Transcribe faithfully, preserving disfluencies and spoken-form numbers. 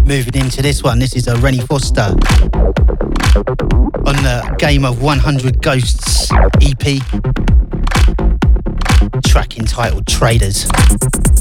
Moving into this one, this is a Rennie Foster on the Game of one hundred Ghosts E P, track entitled Traders.